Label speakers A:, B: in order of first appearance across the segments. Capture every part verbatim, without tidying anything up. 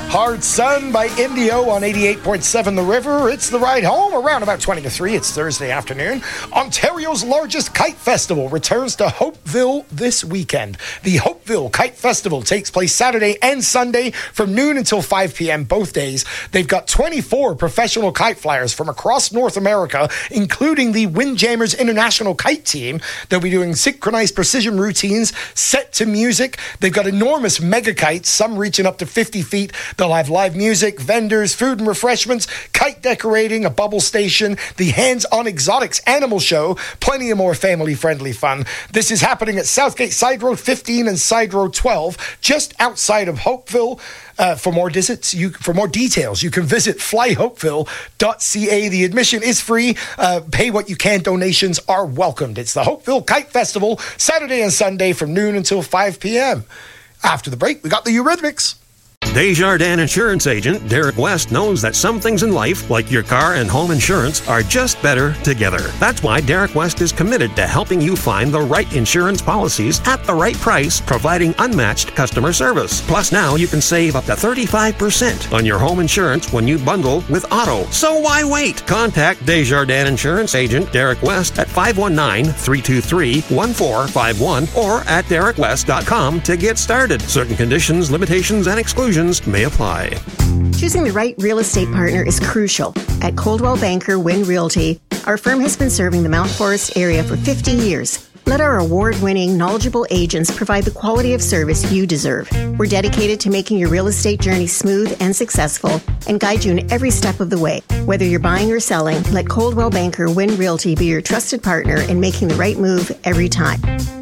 A: Hard Sun by Indio on eighty-eight point seven The River. It's the ride home around about twenty to three. It's Thursday afternoon. Ontario's largest kite festival returns to Hopeville this weekend. The Hopeville Kite Festival takes place Saturday and Sunday from noon until five p.m. both days. They've got twenty-four professional kite flyers from across North America, including the Windjammers International Kite Team. They'll be doing synchronized precision routines set to music. They've got enormous mega kites, some reaching up to fifty feet. They'll have live music, vendors, food and refreshments, kite decorating, a bubble station, the Hands-On Exotics animal show, plenty of more family-friendly fun. This is happening at Southgate Side Road fifteen and Side Road twelve, just outside of Hopeville. Uh, for more visits, you for more details, you can visit fly hopeville dot c a. The admission is free. Uh, pay what you can. Donations are welcomed. It's the Hopeville Kite Festival, Saturday and Sunday from noon until five p.m. After the break, we got the Eurythmics.
B: Desjardins Insurance Agent Derek West knows that some things in life, like your car and home insurance, are just better together. That's why Derek West is committed to helping you find the right insurance policies at the right price, providing unmatched customer service. Plus, now you can save up to thirty-five percent on your home insurance when you bundle with auto. So why wait? Contact Desjardins Insurance Agent Derek West at five one nine, three two three, one four five one or at derek west dot com to get started. Certain conditions, limitations, and exclusions may apply.
C: Choosing the right real estate partner is crucial. At Coldwell Banker Wynn Realty, our firm has been serving the Mount Forest area for fifty years. Let our award-winning, knowledgeable agents provide the quality of service you deserve. We're dedicated to making your real estate journey smooth and successful and guide you in every step of the way. Whether you're buying or selling, let Coldwell Banker Wynn Realty be your trusted partner in making the right move every time.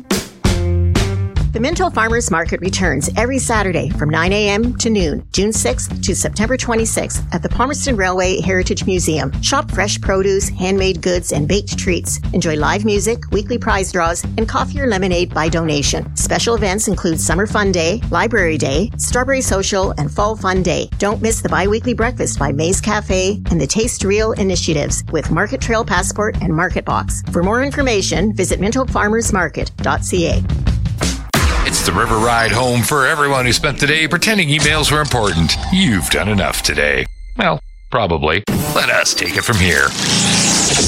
C: The Minto Farmers Market returns every Saturday from nine a.m. to noon, June sixth to September twenty-sixth at the Palmerston Railway Heritage Museum. Shop fresh produce, handmade goods, and baked treats. Enjoy live music, weekly prize draws, and coffee or lemonade by donation. Special events include Summer Fun Day, Library Day, Strawberry Social, and Fall Fun Day. Don't miss the bi-weekly breakfast by Maze Cafe and the Taste Real initiatives with Market Trail Passport and Market Box. For more information, visit minto farmers market dot c a.
D: It's the River Ride home for everyone who spent the day pretending emails were important. You've done enough today. Well, probably. Let us take it from here.